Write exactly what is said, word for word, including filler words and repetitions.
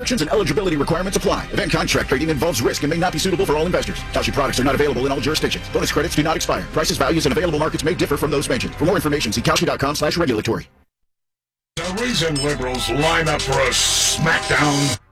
Restrictions and eligibility requirements apply. Event contract trading involves risk and may not be suitable for all investors. Kalshi products are not available in all jurisdictions. Bonus credits do not expire. Prices, values, and available markets may differ from those mentioned. For more information, see Kalshi dot com slash regulatory. The reason liberals line up for a smackdown